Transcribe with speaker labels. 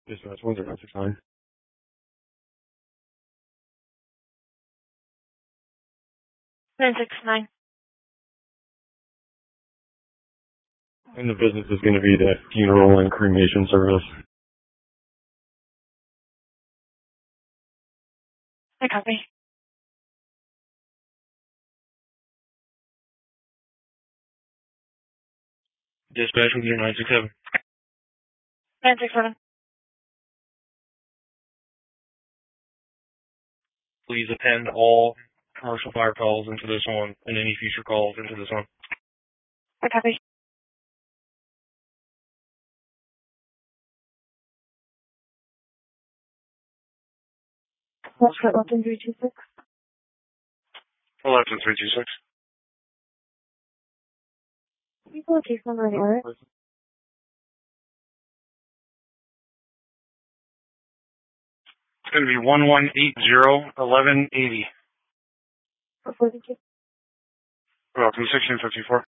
Speaker 1: Dispatch 1069. And the business is going to be that funeral and cremation service.
Speaker 2: I copy.
Speaker 1: Dispatch with your 967.
Speaker 2: 967.
Speaker 1: Please append all commercial fire calls into this one and any future calls into this one.
Speaker 2: I copy. What's that, 11326?
Speaker 1: 11326.
Speaker 2: Can you pull a case number and order it?
Speaker 1: It's going to be 1180-1180.
Speaker 2: What was it?
Speaker 1: Welcome, 1654.